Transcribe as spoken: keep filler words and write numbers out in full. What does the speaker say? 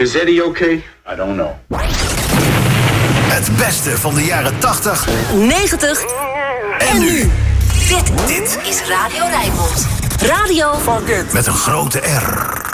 Is Eddie okay? I don't know. Het beste van de jaren tachtig, negentig en nu. Dit, dit is Radio Rijnmond. Radio met een grote R.